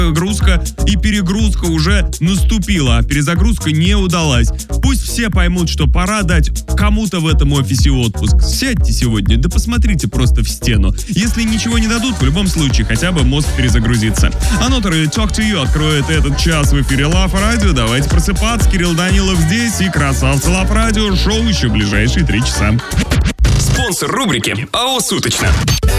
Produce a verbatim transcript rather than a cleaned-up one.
Загрузка и перегрузка уже наступила, а перезагрузка не удалась. Пусть все поймут, что пора дать кому-то в этом офисе отпуск. Сядьте сегодня, да посмотрите просто в стену. Если ничего не дадут, в любом случае хотя бы мозг перезагрузится. Анотер и Talk to You откроет этот час в эфире Лав Радио. Давайте просыпаться. Кирилл Данилов здесь и красавцы Лав Радио. Шоу еще ближайшие три часа. Спонсор рубрики АО «Суточно».